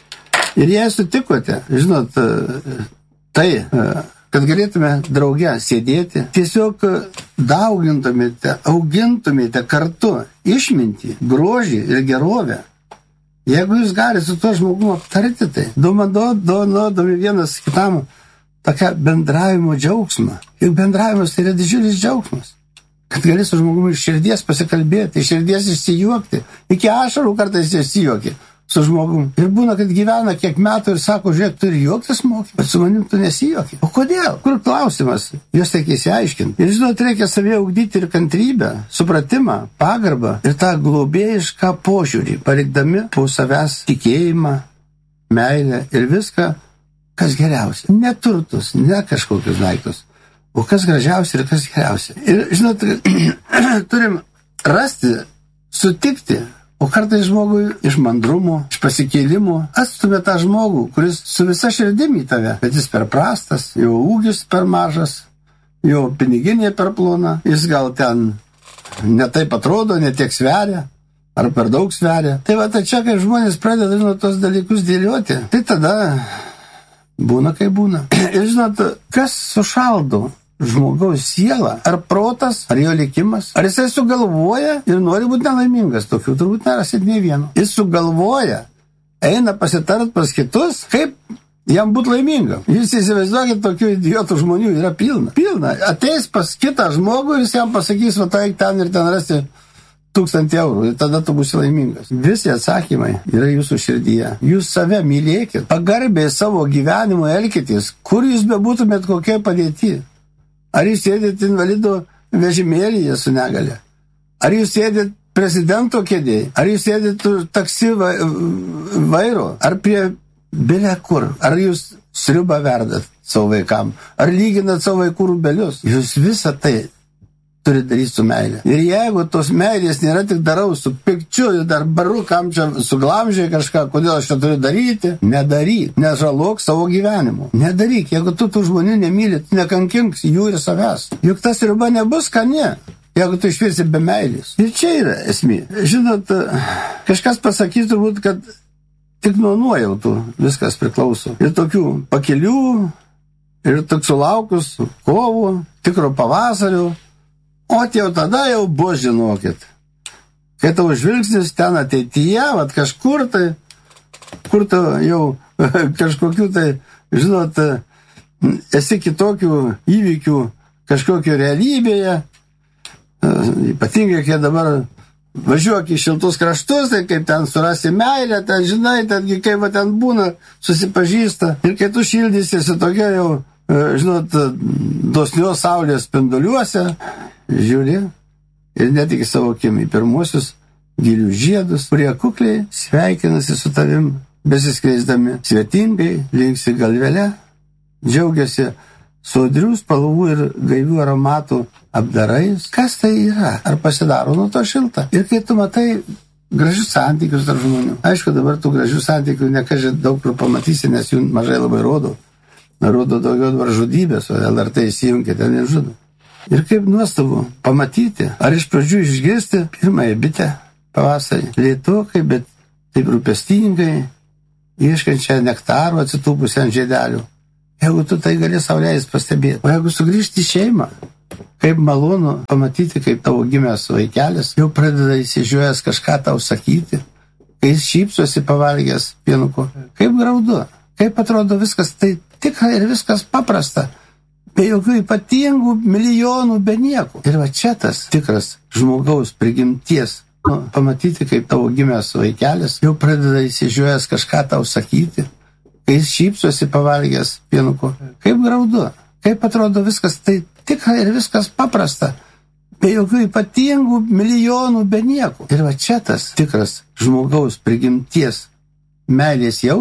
Ir jei sutikote, žinot, tai, kad galėtume drauge sėdėti, tiesiog daugintumėte, augintumėte kartu išmintį, grožį ir gerovę. Jeigu jūs galite su to žmogumu aptarti, tai duodami vienas kitam tokia bendravimo džiaugsmą. Juk bendravimas tai yra didžiulis džiaugsmas. Kad gali su žmogumi iš širdies pasikalbėti, iš širdies išsijuokti. Iki ašarų kartais išsijuokti su žmogumi. Ir būna, kad gyvena kiek metų ir sako, žiūrėk, tu ir juoktis moki, bet su manim tu nesijuoki. O kodėl? Kur klausimas? Jūs reikia įsiaiškinti. Ir žinot, reikia savyje ugdyti ir kantrybę, supratimą, pagarbą ir tą globėjišką požiūrį, palikdami po savęs tikėjimą, meilę ir viską, kas geriausia. Ne turtus, ne kažkokius daiktus, o kas gražiausia ir kas geriausia. Ir, žinot, turim rasti, sutikti, o kartais žmogui iš mandrumo, iš pasikėlimo atstumė tą žmogų, kuris su visa širdimi į tave, bet jis per prastas, jo ūgis per mažas, jo piniginė per plona, jis gal ten netaip atrodo, netiek sveria, ar per daug sveria. Tai va, tai čia, kai žmonės pradeda, žinot, tos dalykus dėlioti, tai tada būna kaip būna. Ir žinot, kas sušaldo žmogaus sielą, ar protas, ar jo likimas, ar jisai sugalvoja ir nori būti nelaimingas, tokių turbūt nerasit nei vieno. Jis sugalvoja, eina pasitart pas kitus, kaip jam būti laimingam. Jūs įsivaizduokit, tokių idiotų žmonių yra pilna. Pilna. Ateis pas kitą žmogų ir jis jam pasakys, va tai ten ir ten rasti 1000 eurų ir tada tu būsi laimingas. Visi atsakymai yra jūsų širdyje. Jūs save mylėkit, pagarbiai savo gyvenimo elkitės, kur jūs bebūtumėt kokiai padėti. Ar jūs sėdėt invalido vežimėlyje su negale? Ar jūs sėdėt prezidento kėdėje? Ar jūs sėdėt taksi vairo? Ar prie bile kur? Ar jūs sriubą verdat savo vaikam? Ar lyginat savo vaikų rūbelius? Jūs visą tai turi daryti su meilė. Ir jeigu tos meilės nėra tik darau su pikčiu ir dar baru, kam čia suglamžiai kažką, kodėl aš čia turiu daryti, nedaryk, nežalok savo gyvenimu. Nedaryk, jeigu tu tų žmonių nemyli, nekankink jų ir savęs. Juk tas riba nebus skani, jeigu tu išvirsi be meilės. Ir čia yra esmė. Žinot, kažkas pasakys turbūt, kad tik nuo nuojautų viskas priklauso. Ir tokių pakelių, ir tik sulaukus kovų, tikro pavasario. O jau tada jau bus, žinokit. Kai tavo žvilgsnis ten ateityje, vat kažkur tai, kur tu jau kažkokių tai, žinot, esi kitokių įvykių kažkokio realybėje, ypatingai, kai dabar važiuok į šiltus kraštus, tai kaip ten surasi meilę, ten žinai, tengi kaip va ten būna, susipažįsta. Ir kai tu šildysiesi tokia jau, žinot, dosnios saulės spinduliuose, žiūri ir netiki savo akim į pirmuosius gilių žiedus, kurie kukliai sveikinasi su tavim, besiskleisdami svetingai, linksi galvelę, džiaugiasi sodrių spalvų ir gaivių aromatų apdarais. Kas tai yra? Ar pasidaro nuo to šilta? Ir kai tu matai gražius santykius tarp žmonių, aišku, dabar tų gražių santykių nekažiai daug kur pamatysi, nes jų mažai labai rodo daugiau dabar žudybės, o LRT įsijungia, ten nežudo. Ir kaip nuostabu pamatyti, ar iš pradžių išgirsti pirmąją bitę pavasarį, lėtokai, bet taip rūpestingai, ieškančią nektaro atsitūpusią ant žiedelių. Jeigu tu tai gali sau leis pastebėti. O jeigu sugrįžti į šeimą, kaip malonu pamatyti, kaip tavo gimęs vaikelis jau pradeda įsižiūrėjęs kažką tau sakyti, kai jis šypsosi pavalgęs pienuko. Kaip graudu, kaip atrodo viskas tai tikra ir viskas paprasta. Be jokių ypatingų milijonų, be nieko. Ir va čia tas tikras žmogaus prigimties. Pamatyti, kaip tavo gimęs vaikelis jau pradeda įsižiūrėjęs kažką tau sakyti, kai jis šypsosi pavalgęs pienuko. Kaip graudu, kaip atrodo viskas tai tikra ir viskas paprasta. Be jokių ypatingų milijonų, be nieko. Ir va čia tas tikras žmogaus prigimties meilės jau.